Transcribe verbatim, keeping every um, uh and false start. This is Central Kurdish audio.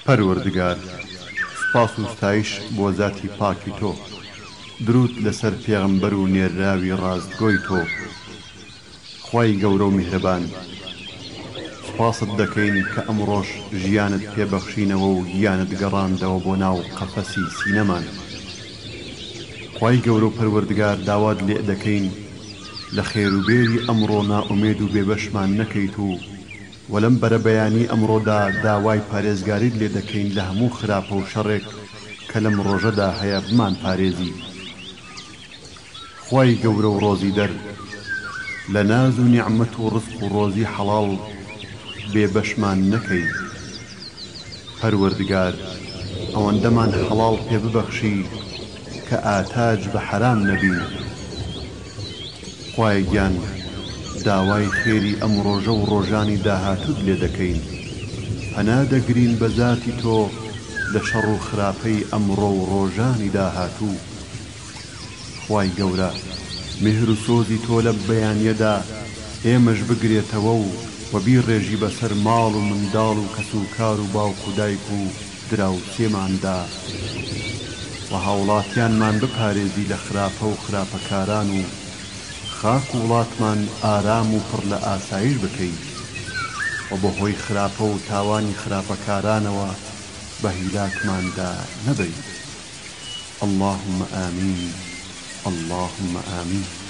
پەروەردگار، سپاس و ستایش بۆ زاتی پاکی تۆ، درود لەسەر پێغەمبەر و نێراوی ڕاستگۆی تۆ. خوای گەورە و میهرەبان، سپاست دەکەین کە ئەمڕۆژ ژیانت پێبەخشینەوە و گیانت گەڕاندەوە بۆ ناو قەفەسی سینەمان. خوای گەورە و پەروەردگار، داوات لێ دەکەین لە خێروبێری ئەمڕۆ نائومێد و بێبەشمان نەکەیت و وەلەم بەرەبەیانی ئەمڕۆدا داوای پارێزگاریت لێ دەکەین لە هەموو خراپە و شەڕێک کە لەم ڕۆژەدا هەیە بمان پارێزی. خوای گەورە و ڕۆزی دەر، لە ناز و نیعمەت و ڕزق و ڕۆزی حەڵاڵ بێبەشمان نەکەی. پەروەردگار، ئەوەندەمان حەڵاڵ پێ ببەخشی کە ئاتاج بە حەرام نەبی. خوای گیان، داوای خێری ئەم ڕۆژە و ڕۆژانی داهاتوت لێ دەکەین، پەنا دەگرین بە زاتی تۆ لە شەڕ و خراپەی ئەمڕۆ و ڕۆژانی داهاتوو. خوای گەورە، میهر و سۆزی تۆ لە بەیانیەدا ئێمەش بگرێتەوە و وەبیڕێژی بەسەر ماڵ و منداڵ و کەس و کار و باوک و دایک و دراوسێماندا و هاوڵاتیانمان بپارێزی لە خراپە و خراپەکاران و خاک و وڵاتمان ئارام و پڕ لە ئاسایش بکەی و بە هۆی خراپە و تاوانی خراپەکارانەوە بە هیلاکماندا نەبەی. اللهم آمین، اللهم آمین.